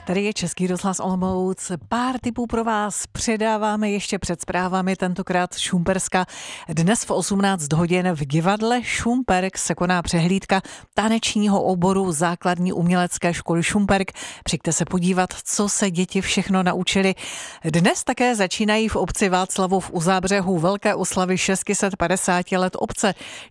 Tady je Český rozhlas Olomouc. Pár tipů pro vás předáváme ještě před zprávami, tentokrát Šumperska. Dnes v 18 hodin v divadle Šumperk se koná přehlídka tanečního oboru základní umělecké školy Šumperk. Přijďte se podívat, co se děti všechno naučili. Dnes také začínají v obci Václavov u Zábřehu velké oslavy 650 let obce.